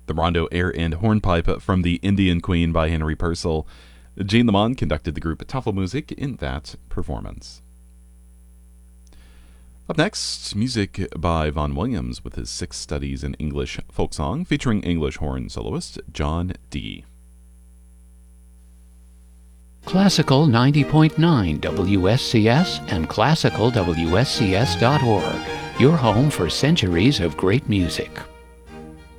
the rondo, air, and hornpipe from the Indian Queen by Henry Purcell. Gene Lamond conducted the group Tafelmusik in that performance. Up next, music by Vaughan Williams with his 6 Studies in English folk song featuring English horn soloist John Dee. Classical 90.9 WSCS and classicalwscs.org, your home for centuries of great music.